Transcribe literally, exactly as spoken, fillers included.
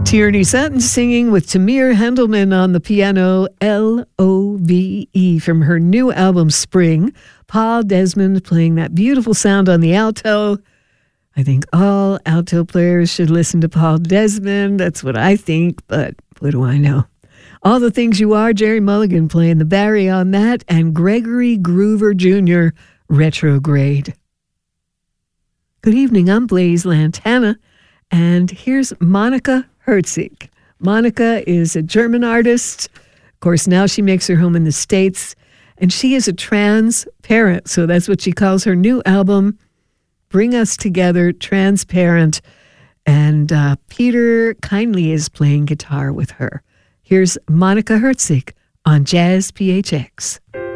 Tierney Sutton singing with Tamir Hendelman on the piano, L O V E, from her new album, Spring. Paul Desmond playing that beautiful sound on the alto. I think all alto players should listen to Paul Desmond. That's what I think, but what do I know? All the Things You Are, Jerry Mulligan playing the Barry on that, and Gregory Groover Junior, Retrograde. Good evening, I'm Blaise Lantana, and here's Monika Herzig. Monika is a German artist. Of course, now she makes her home in the States, and she is a trans parent, so that's what she calls her new album, Bring Us Together, Transparent, and uh, Peter Kindly is playing guitar with her. Here's Monika Herzig on Jazz P H X.